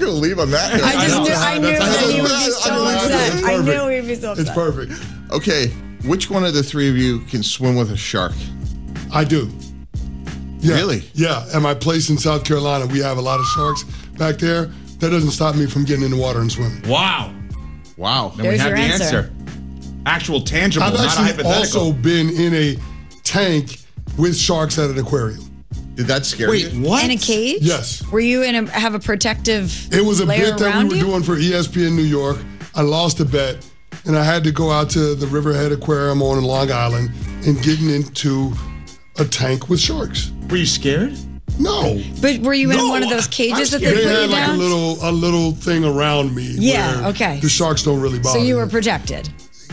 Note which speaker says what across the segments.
Speaker 1: going to leave on that.
Speaker 2: I knew that he would be so upset. I knew he'd be so upset.
Speaker 3: It's perfect.
Speaker 1: Okay, which one of the three of you can swim with a shark?
Speaker 3: I do. Yeah.
Speaker 1: Really?
Speaker 3: Yeah. At my place in South Carolina, we have a lot of sharks back there. That doesn't stop me from getting in the water and swimming.
Speaker 4: Wow.
Speaker 1: Then
Speaker 2: There's
Speaker 4: we have
Speaker 2: your
Speaker 4: the
Speaker 2: answer.
Speaker 4: Actual tangible,
Speaker 3: I've
Speaker 4: not a
Speaker 3: actually
Speaker 4: hypothetical.
Speaker 3: also been in a tank with sharks at an aquarium.
Speaker 1: Did that scare you?
Speaker 4: Wait, what?
Speaker 2: In a cage?
Speaker 3: Yes.
Speaker 2: Were you have a protective
Speaker 3: It was a
Speaker 2: layer
Speaker 3: bit that
Speaker 2: around
Speaker 3: we were
Speaker 2: you?
Speaker 3: doing for ESPN New York. I lost a bet, and I had to go out to the Riverhead Aquarium on Long Island and getting into a tank with sharks.
Speaker 4: Were you scared?
Speaker 3: No.
Speaker 2: But were you in
Speaker 4: No,
Speaker 2: one of those cages that they
Speaker 4: I'm
Speaker 2: put
Speaker 3: They
Speaker 2: you
Speaker 3: had like
Speaker 2: down?
Speaker 3: a little thing around me.
Speaker 2: Yeah,
Speaker 3: where
Speaker 2: okay.
Speaker 3: The sharks don't really bother
Speaker 2: So you were
Speaker 3: me.
Speaker 2: protected.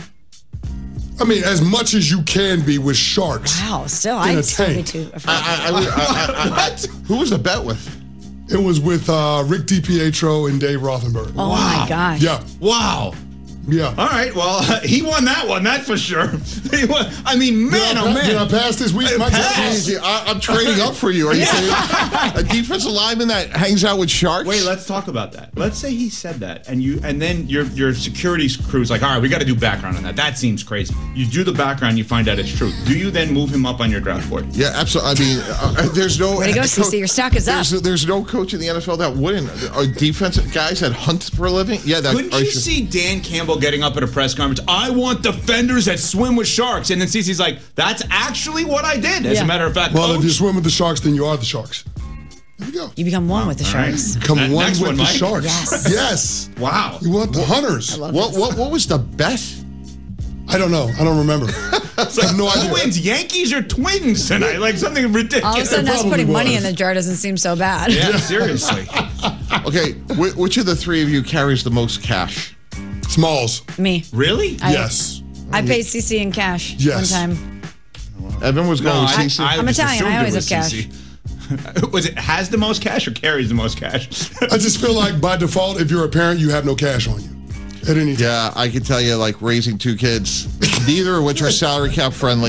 Speaker 3: I mean, as much as you can be with sharks.
Speaker 2: Wow, still,
Speaker 3: In a
Speaker 2: I'd still be
Speaker 3: tank.
Speaker 2: too afraid.
Speaker 1: What? Who was the bet with?
Speaker 3: It was with Rick DiPietro and Dave Rothenberg.
Speaker 2: Oh my gosh.
Speaker 3: Yeah,
Speaker 4: Wow.
Speaker 3: yeah.
Speaker 4: All right, well, he won that one, that's for sure. He won. I mean, man, oh
Speaker 3: Did I
Speaker 4: man.
Speaker 3: pass this week? My
Speaker 4: Pass.
Speaker 3: God.
Speaker 1: I'm trading up for you. Are you saying a defensive lineman that hangs out with sharks?
Speaker 4: Wait, let's talk about that. Let's say he said that, and then your security crew's like, all right, we got to do background on that. That seems crazy. You do the background, you find out it's true. Do you then move him up on your draft board?
Speaker 1: Yeah, absolutely. I mean, there's no.
Speaker 2: Way to go, CeCe. Your stock is up.
Speaker 1: There's no coach in the NFL that wouldn't. Are defensive guys that hunt for a living? Yeah, that.
Speaker 4: Couldn't you see Dan Campbell getting up at a press conference? I want defenders that swim with sharks, and then CeCe's like, that's actually what I did. As
Speaker 2: Yeah.
Speaker 4: a matter of fact,
Speaker 3: Well, if you
Speaker 4: coach.
Speaker 3: swim with the sharks, then you are the sharks. There you go.
Speaker 2: You become one with the sharks.
Speaker 3: Come one
Speaker 4: Next
Speaker 3: with
Speaker 4: one,
Speaker 3: the
Speaker 4: Mike.
Speaker 3: sharks.
Speaker 2: Yes.
Speaker 3: Yes.
Speaker 4: Wow.
Speaker 3: You want the hunters.
Speaker 2: Love
Speaker 1: What
Speaker 2: this.
Speaker 1: what was the bet?
Speaker 3: I don't know. I don't remember. I have no
Speaker 4: Who
Speaker 3: idea.
Speaker 4: wins, Yankees or Twins tonight? Like something ridiculous.
Speaker 2: All of a sudden, us
Speaker 3: probably
Speaker 2: putting money
Speaker 3: was.
Speaker 2: in the jar doesn't seem so bad.
Speaker 4: Yeah, seriously.
Speaker 1: Okay, which of the three of you carries the most cash?
Speaker 3: Smalls.
Speaker 2: Me.
Speaker 4: Really?
Speaker 3: Yes.
Speaker 2: I paid CC in cash
Speaker 3: Yes.
Speaker 2: one time.
Speaker 1: Evan was going with CeCe.
Speaker 2: I'm
Speaker 4: just
Speaker 2: Italian. I
Speaker 4: assumed it
Speaker 2: always
Speaker 4: was
Speaker 2: have cash.
Speaker 4: CeCe. Was it has the most cash or carries the most cash?
Speaker 3: I just feel like by default, if you're a parent, you have no cash on you at any time.
Speaker 1: Yeah, I can tell you, like raising two kids, neither of which are salary cap friendly.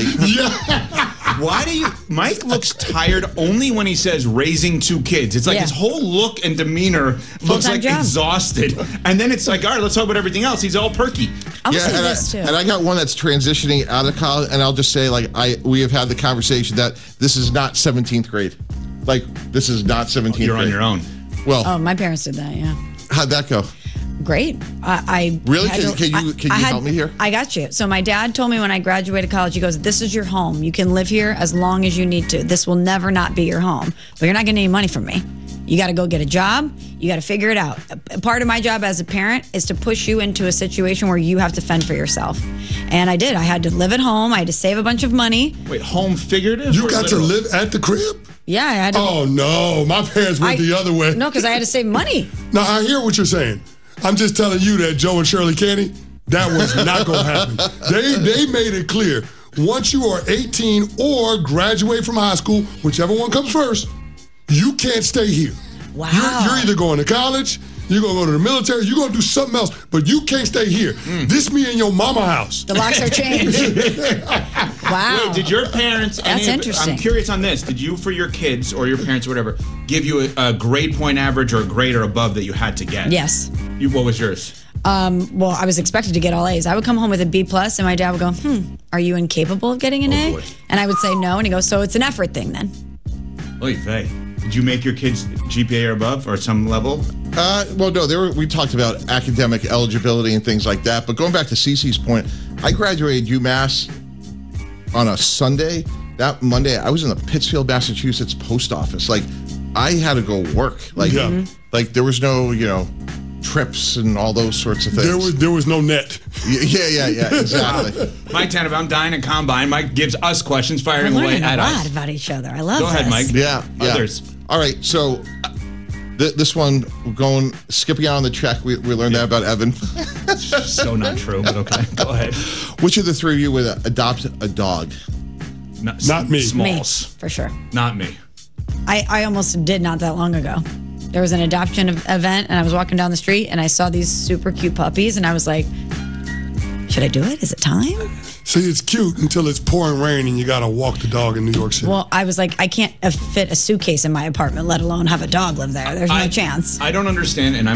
Speaker 4: Why do you? Mike looks tired only when he says raising two kids. It's like
Speaker 2: Yeah.
Speaker 4: his whole look and demeanor looks
Speaker 2: Full-time
Speaker 4: like
Speaker 2: job.
Speaker 4: exhausted. And then it's like, all right, let's talk about everything else. He's all perky.
Speaker 2: I'm
Speaker 1: Yeah,
Speaker 2: saying
Speaker 1: and
Speaker 2: this too.
Speaker 1: I got one that's transitioning out of college, and I'll just say, like, we have had the conversation that this is not 17th grade. Like, this is not 17th grade.
Speaker 4: You're on your own.
Speaker 1: Well,
Speaker 2: Oh, my parents did that. Yeah.
Speaker 1: how'd that go?
Speaker 2: Great. I
Speaker 1: Really?
Speaker 2: had
Speaker 1: Can you help me here?
Speaker 2: I got you. So my dad told me when I graduated college, he goes, "This is your home. You can live here as long as you need to. This will never not be your home, but you're not going to need money from me. You got to go get a job. You got to figure it out. A part of my job as a parent is to push you into a situation where you have to fend for yourself. And I did. I had to live at home. I had to save a bunch of money.
Speaker 4: Wait, home figurative?
Speaker 3: You
Speaker 4: or
Speaker 3: got
Speaker 4: literal?
Speaker 3: to live at the crib?
Speaker 2: Yeah, I had to.
Speaker 3: Oh, no. My parents went the other way.
Speaker 2: No, because I had to save money.
Speaker 3: Now, I hear what you're saying. I'm just telling you that Joe and Shirley Kenny, that was not going to happen. They made it clear. Once you are 18 or graduate from high school, whichever one comes first, you can't stay here.
Speaker 2: Wow.
Speaker 3: You're either going to college, you're going to go to the military, you're going to do something else, but you can't stay here. This me and your mama house.
Speaker 2: The locks are changed. Wow.
Speaker 4: Wait, did your parents?
Speaker 2: That's interesting.
Speaker 4: I'm curious on this. Did you, for your kids or your parents or whatever, give you a grade point average or a grade or above that you had to get?
Speaker 2: Yes.
Speaker 4: What was yours?
Speaker 2: Well, I was expected to get all A's. I would come home with a B plus, and my dad would go, "Are you incapable of getting an A?"
Speaker 4: boy.
Speaker 2: And I would say no, and he goes, "So it's an effort thing then."
Speaker 4: Oy vey. Did you make your kids GPA or above or some level?
Speaker 1: Well, no, we talked about academic eligibility and things like that. But going back to CeCe's point, I graduated UMass on a Sunday. That Monday, I was in the Pittsfield, Massachusetts post office. Like, I had to go work. Like, like there was no, trips and all those sorts of things.
Speaker 3: There was no net.
Speaker 1: Yeah, exactly.
Speaker 4: Mike Tanner, I'm dying in combine. Mike gives us questions,
Speaker 2: We're
Speaker 4: firing away
Speaker 2: learning a
Speaker 4: at
Speaker 2: lot
Speaker 4: us.
Speaker 2: about each other. I love
Speaker 4: Go ahead,
Speaker 2: this.
Speaker 4: Mike.
Speaker 1: Yeah.
Speaker 4: Others.
Speaker 1: All right, so this one, skipping out on the check, we learned that about Evan.
Speaker 4: So not true, but okay. Go ahead.
Speaker 1: Which of the three of you would adopt a dog?
Speaker 3: Not me.
Speaker 2: Me,
Speaker 4: Smalls.
Speaker 2: for sure.
Speaker 4: Not me.
Speaker 2: I almost did not that long ago. There was an adoption event, and I was walking down the street, and I saw these super cute puppies, and I was like, should I do it? Is it time?
Speaker 3: See, it's cute until it's pouring rain and you got to walk the dog in New York City.
Speaker 2: Well, I was like, I can't fit a suitcase in my apartment, let alone have a dog live there. There's no chance.
Speaker 4: I don't understand, and